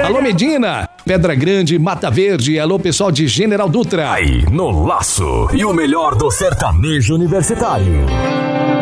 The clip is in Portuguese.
Alô, Medina, Pedra Grande, Mata Verde. Alô, pessoal de General Dutra. Aí, no Laço. E o melhor do sertanejo universitário.